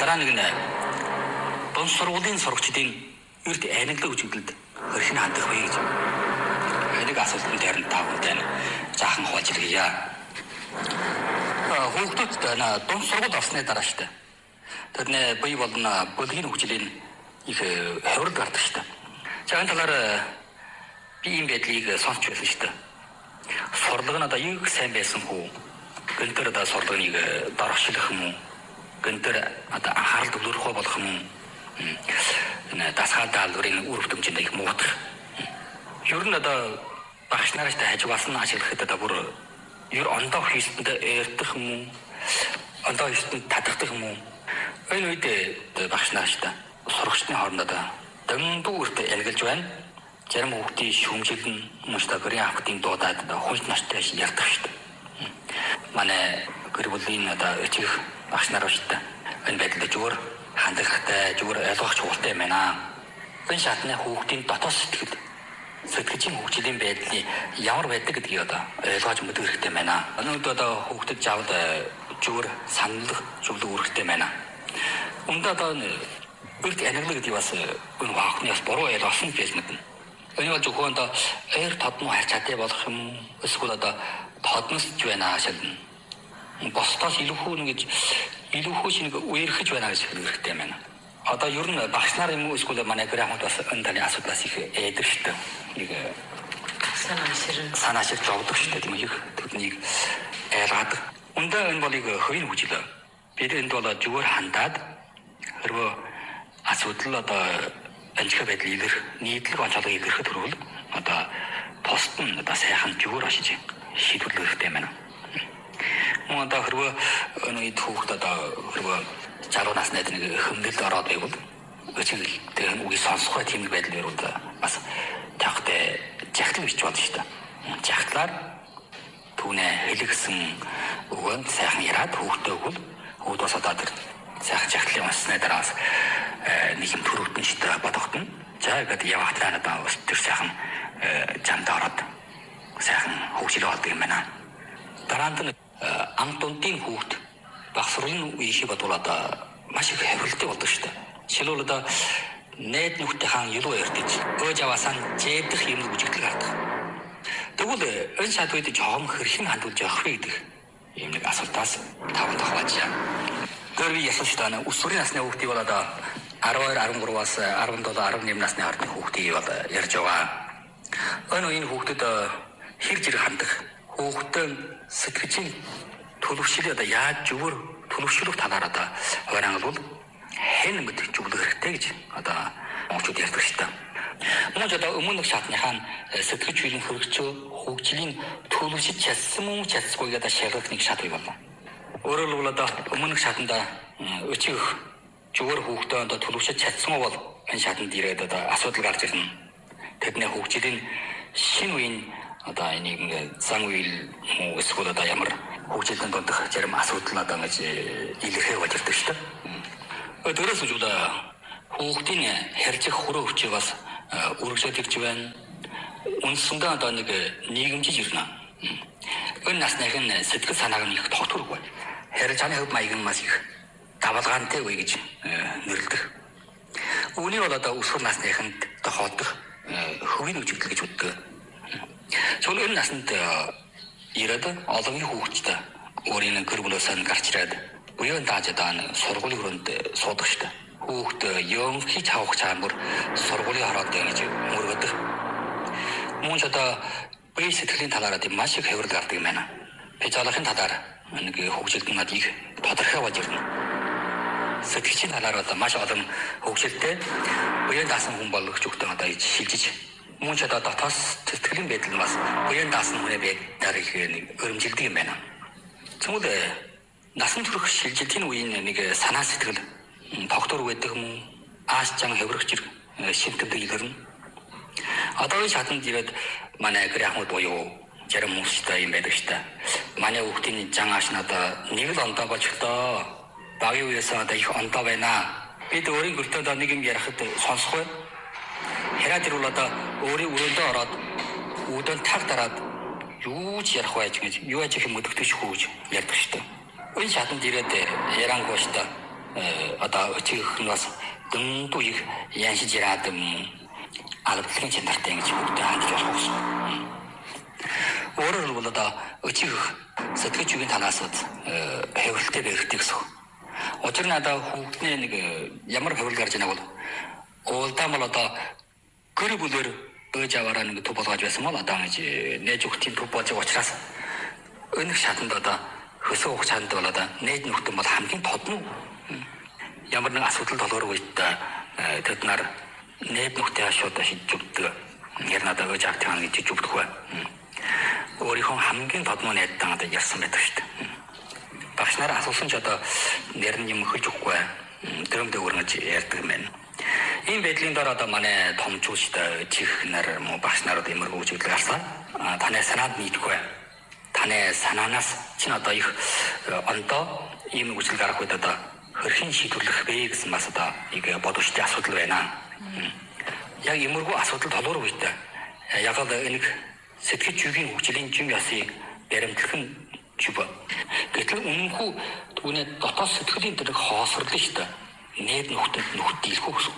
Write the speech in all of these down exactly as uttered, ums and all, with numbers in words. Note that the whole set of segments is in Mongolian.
дараа нэг нь дунд сургуулийн сурагчдын эрд аниглаг үжилдэлд хэрхэн хандах вэ гэж нэг асуултанд харин тавтай заахан хувааж ирье. Хүүхдүүд дунд сургууль орсны дараа шүү дээ. Тэрний бие болон бүлгийн хөгжлийн их хаврал гардаг шүү дээ. За энэ талаар би ийм байдлыг сонсч байсан шүү дээ. Сурлага нь одоо юу сайн байсан хүү? Гэнтэр одоо сурлагыг дорхишлах юм уу? Гэнтэр одоо анхаарал төвлөрөх болох юм уу? Энэ дасгал даалгаврын үр хөвтөмжөнд их муудах. Ер нь одоо багш нараас хажуугаас нь ашиглахад одоо бүр ер ондоо хийстэнд эрдэх юм уу? Ондоо хийстэнд татагдах юм уу? Энэ үед багш нараас сурагчдын хооронд одоо дөндүүрт ялгалж байна. Зарим хүүхдийн шүмжилэн мөчтө гэрийн автын дуудаад хунт нартай ярьдаг шүү дээ. Манай гэр бүлийн одоо өчигдөх багш нар шүү дээ. Энэ байдлаар зүгээр хандлагатай, зүгээр ойлгох чухалтай юм байна. Энэ шатны хүүхдийн дотоод сэтгэл сэтгэлийн хөгжлийн байдлыг ямар байдаг гэдгийг одоо ойлгож мэдэх хэрэгтэй байна. Өнөөдөр одоо хүүхдэд жавд зүгээр санал зөвлөг үүрэгтэй байна. Үүндээ одоо үрд аниглаг гэдэг бас энэ хаахны бас буруу ойлгосон гэж мэднэ. Энэ бол зөвхөн одоо ээр тодмоо харьц чадтай болох юм эсвэл одоо тодносч байна шилнэ. Босдоос илүүхүү нэгж илүүхүү шинийг үерхэж байна гэж хэрэгтэй юм байна. Одоо ер нь багш нар юм уу эсвэл манай гэрээхүүд бас энэ таны асуудлаас их ээдэг шүү дээ. Нэг санаа ширэн санаа ширж явдаг шүү дээ тийм их тэднийг айлгаад. Үндэ энэ болыг хувийн хүчлээ. Бид энд бол зүгээр хандаад хэрвээ асуудал одоо анчиг байдал илэрх нийтлэг онцлог илэрхэд хүрвэл одоо пост нь одоо сайхан зүгээр ашиж шийдвэрлэх хэрэгтэй юм байна. Мөн одоо хэрвээ энэ хүүхд одоо хэрвээ залуу насны нэг хэмнэлд ороод байвал өчигдөл тэр үгийг сонсох тийм байдал ирвэл бас тавхтай жахтал бич болно шүү дээ. Жахтлаар түүнээ хэлгсэн өгөөнд сайхан яраад хүүхдээ өгвөл хүүхд бас одоо тэр сайхан жахтлын унссны дараас нэг юм төрөвдөн ч бодогдно. За гэдэг явахтаа надад бас тэр сайхан замд ороод сайхан хөгжил болдог юм байна. Дараа нь ам дундын хүүхд багш сургуулийн үеийг бодвол одоо маш их хавралтай болдог шүү дээ. Жишээлбэл одоо найд нүхтэй хаан юу ярьдэж өөж аваасаа зээдэх юм үжигдэл гардаг. Тэгвэл энэ шат үед жоом хэрхэн хандуулж явах вэ гэдэг юм нэг асуултаас таван тохиолж байна. Тэр би ясаж таана өсвөрийн насны хүүхдийг бол одоо арван хоёр арван гураваас арван долоо арван нэмэн насны хоорондын хүүхдийг бол ярьж байгаа. Энэ үеийн хүүхдэд хэр зэрэг хандах хүүхдийн сэтгэлийн төлөвшлийг одоо яаж зүгээр төлөвшлөх талаар одоо хойрон бол хэн мэд зөвлөх хэрэгтэй гэж одоо монголчууд ярьдаг шүү дээ. Мөн одоо өмнөх шатныхаа сэтгэж хүйлийн хөргөчөө хөгжлийн төлөвшөж чадсан мөн чадсгүй гэдэг шалгах нэг шат бий болно. Өөрөөр хэлбэл одоо өмнөх шатанд өчигдөх зүгээр хүүхдээ одоо төлөвшөж чадсан бол энэ шатанд ирээд одоо асуудал гарч ирнэ. Тэдний хөгжлийн шинэ үеийн одоо энийг зан үйл эсвэл одоо ямар хөгжилтөнд дондох зарим асуудал одоо ингэж илэрхий болж ирдэг шүү дээ. Тэрээс үгүй хүүхдийн хэржих хөрөө өвчийг бас үргэлжлүүлж ирж байна. Үндсэндээ одоо нэг нийгэмжиж ирнэ. Энэ насныхын сэтгэл санааг нь их тогтворгүй. Хэрэг чаны хөв маяг нь маш их давалгаантай үе гэж нэрлэдэг. Үүнийг бол одоо өсвөр насныханд тохиолдох хувийн үжигдэл гэж үздэг. Зөвхөн энэ наснд ирээд олон хүүхдтэй өөрийн гэр бүлээс нь гарч ирээд буян дааж одоо сургуулийн хүрээнд суудаг шүү дээ. Хүүхд юм хийж авах чамбар сургуулийн хороод гэж мөргөдөг. Мөн ч одоо бие сэтгэлийн талаараа тийм маш их хэврэл гардаг юм байна. Физиологийн талаар нэг хөгжилт над их тодорхой болж ирнэ. Сэтгэлийн талаар одоо маш олон хөгжилтэй буян даасан хүн болгож өгдөг одоо шилжиж мөн ч одоо дотоод сэтгэлийн байдал нь бас буян даасан хүний байдлаар их нэг өрөмжилдэг юм байна. Тэгвэл насан турш шилжилтийн үеийн нэг санаа сэтгэл тогтвор байдаг юм уу? Ааш чан хэврэгч шимтэмдэг илэрнэ. Одоо энэ шатанд ирээд манай гэрээхүүд буюу зарим хүмүүстэй юм байдаг шүү дээ. Манай хүүхдийн жан ааш надаа нэг л ондоо болж тоо. Багийн үеэс одоо их ондоо байна. Бид өөрийн гэртээ одоо нэг юм ярихад сонсохгүй. Хэрэг тэр бол одоо өөрийн өрөөндөө ороод үүдэн таг дараад юу ч ярих байж гэж юу ч их мэдэгдэж хөөж ярьдаг шүү дээ. Энэ шатанд ирээд ярангуй шүү дээ. одоо өчигөх нь бас дөндөө их яншиж ирээд албадлын чанартай ингэж бүгдээ хандж болох гэсэн. Өөрөөр хэлбэл одоо өчигөх сэтгэж үгийн талаас хэврэлтэй хэрэгтэй гэсэн. Учир нь одоо хүүхдний нэг ямар хэврэл гарч байгааг бол уулдаамал одоо гэр бүлэр ээж аваараа нэг төв болгож байсан бол одоо ингэж нээж өгтийн төв болж байгаа учраас өнөх шатанд одоо хөсөө ухч ханд бол одоо нээж нөхтөн бол хамгийн тод нь ямар нэг асуудал толгоор үйдээ тэд нар нээд нөхтэй шууд шийдэж өгдөг. Яг надад ээж авт хаан гэж өгдөг бай. Өөрийнхөө хамгийн тод нь найдтан одоо ярьсан байдаг шүү дээ. Багш нараа асуусан ч одоо нэр нь юм хөлж өгөхгүй дрөмдөө өрнөж ярьдаг юм байна. Ийм байдлын дор одоо манай томчуудтай чих нар мөн багш нарууд иймэрхүү үжилгээ гарсан. Таны санаанд нийтгүй. Таны санаанаас чинь одоо их ондоо ийм үжилгээ гарах үед одоо хөрхийн шийдвэрлэх вэ гэсэн бас одоо нэг бодвочтой асуудал байна. Яг иймэрхүү асуудал толгоор үйтэй. Яг л энэ сэтгэж үгийн хөгжлийн жим ясыг баримтлах нь чүб. Гэтэл үнэнхүү түүний дотоод сэтгэлийн төрөг хоосрлоо шүү дээ. Нээд нөхдөд нөхд дийлэхгүй гэсэн.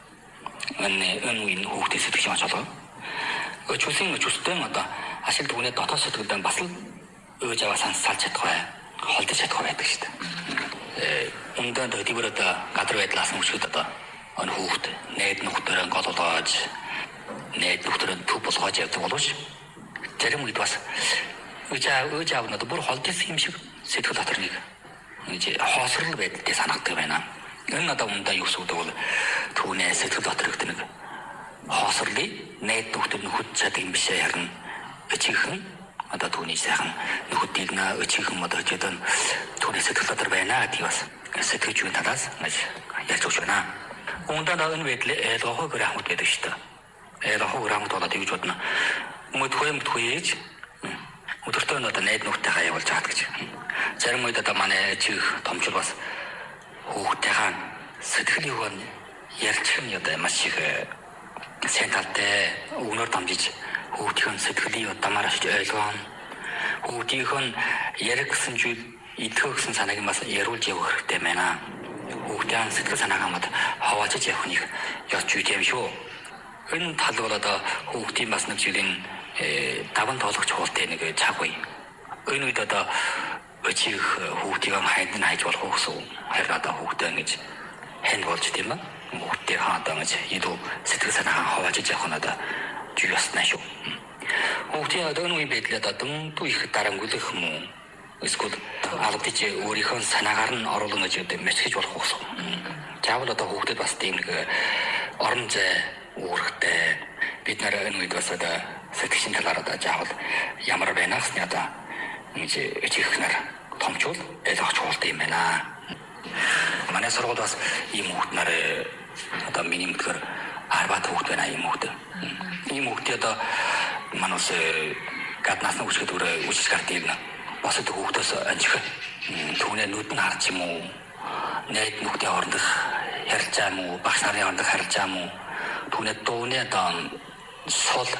Энэ энэ үеийн хүүхдийн сэтгэл хангалгаа. Өчүүсийн өчүүстэй одоо ашиг түүний дотоод сэтгэлдээ бас л өөж аваа сансалж чадахгүй, холдож чадахгүй байдаг шүү дээ. Ундаа дэвэр одоо гадар байдлаас мөчөд одоо өн хүүхд нээд нөхдөрөө гололгоож нээд нөхдөрөө төв болгож явдаг боловч зарим үед бас өөж өөж аав надад бүр холдсон юм шиг сэтгэл дотор нэг нэг хоосрол байдалтай санагддаг байна. Энэ надад ундаа юу гэсэн үг бол түүний сэтгэл дотор их нэг хоосрлыг найд нөхдөд нөхөд чаддаг юм биш харин өчигхэн одоо түүний сайхан нөхөд дилнэ өчигхэн одоо өчигдөн түүний сэтгэл дотор байна гэдэг бас сэтгэж үн талаас гэж ярьж өгч байна. Ундаа энэ байдал ойлгохоо гэрахмт байдаг шүү дээ. Ойлгохоо гэрахмт болоод тэгж бодно. Мөдхөө мөдхөөж өдөртөө одоо найд нөхдөйхөө явуулж чад гэж. Зарим үед одоо манай чих томчул бас хүүхдийнхаа сэтгэлийн үгэн ярьчих нь одоо маш их сайн талтай өгнөр дамжиж хүүхдийн сэтгэлийн удамаар ашиж ойлгоно. Хүүхдийн ярих гэсэн зүйл идэх гэсэн санааг бас яруулж явах хэрэгтэй байна. Хүүхдийн сэтгэл санаагаа мод хаваачиж явах нэг ёс зүйл юм шүү. Энэ тал бол одоо хүүхдийн бас нэг зүйлийн даван тоологч хуултай нэг цаг үе. Энэ үед одоо өчиг хүүхдийн хайд нь хайж болох гэсэн. Харин одоо хүүхдээ ингэж ханд болж тийм ба. Хүүхдээ хаадаг гэж илүү сэтгэл санаагаа хаваачиж явах нь одоо зүйл яснаа шүү. Хүүхдийн одоо энэ үе байдлаа одоо дүндүү их дарамглах юм уу? Эсвэл алгадж өөрийнхөө санаагаар нь оруулна гэж одоо мэсгэж болох гэсэн. Заавал одоо хүүхдэд бас тийм нэг орон зай үүрэгтэй бид нар энэ үед бас одоо сэтгэлийн талаар одоо заавал ямар байна гэсний одоо ингэж ичгэх нар томчул ойлгож хуултай юм байна. Манай сургууль бас ийм хүүхд нар одоо миний мэдгээр арбат хүүхд байна ийм хүүхд. Ийм хүүхд одоо манус гаднаас нь үсгэд өрөө үсэж гарт юм. Бас одоо хүүхдээс анжих түүний нүд нь харж юм уу? Найд нөхдийн хоорондох харилцаа юм уу? Багш нарын хоорондох харилцаа юм уу? Түүний дууны одоо сул